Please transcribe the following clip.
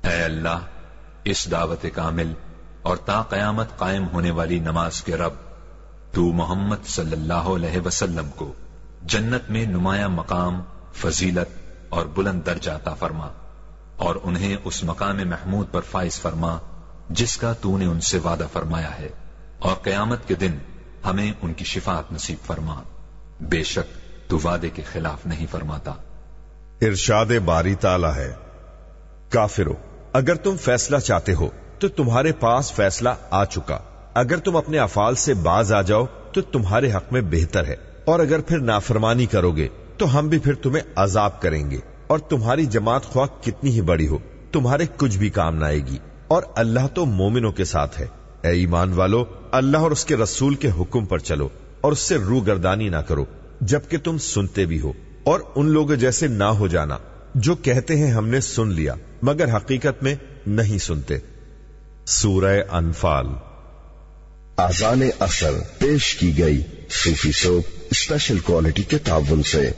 اے اللہ، اس دعوت کامل اور تا قیامت قائم ہونے والی نماز کے رب، تو محمد صلی اللہ علیہ وسلم کو جنت میں نمایاں مقام، فضیلت اور بلند درجہ عطا فرما، اور انہیں اس مقام محمود پر فائز فرما جس کا تو نے ان سے وعدہ فرمایا ہے، اور قیامت کے دن ہمیں ان کی شفاعت نصیب فرما، بے شک تو وعدے کے خلاف نہیں فرماتا۔ ارشاد باری تعالی ہے، کافرو، اگر تم فیصلہ چاہتے ہو تو تمہارے پاس فیصلہ آ چکا، اگر تم اپنے افعال سے باز آ جاؤ تو تمہارے حق میں بہتر ہے، اور اگر پھر نافرمانی کرو گے تو ہم بھی پھر تمہیں عذاب کریں گے، اور تمہاری جماعت خواہ کتنی ہی بڑی ہو تمہارے کچھ بھی کام نہ آئے گی، اور اللہ تو مومنوں کے ساتھ ہے۔ اے ایمان والو، اللہ اور اس کے رسول کے حکم پر چلو اور اس سے روگردانی نہ کرو جبکہ تم سنتے بھی ہو، اور ان لوگوں جیسے نہ ہو جانا جو کہتے ہیں ہم نے سن لیا مگر حقیقت میں نہیں سنتے۔ سورہ انفال۔ اذان اثر پیش کی گئی صوفی سوپ اسپیشل کوالٹی کے تعاون سے۔